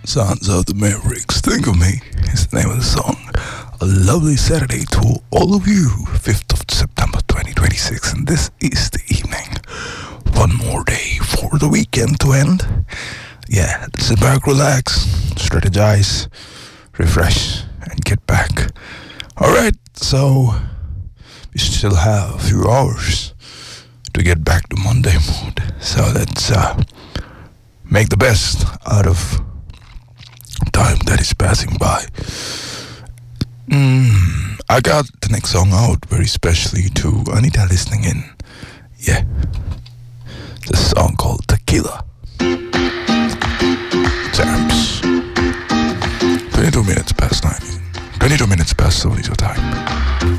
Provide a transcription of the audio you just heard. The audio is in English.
Sons of the Mavericks, Think of Me is the name of the song. A lovely Saturday to all of you, 5th of September 2026, and this is the evening. One more day for the weekend to end. Yeah, sit back, relax, strategize, refresh, and get back. Alright, so we still have a few hours to get back to Monday mood. So let's make the best out of time that is passing by. I got the next song out very specially to Anita listening in. Yeah, the song called Tequila. Champs. 22 minutes past 9. 22 minutes past 72 time.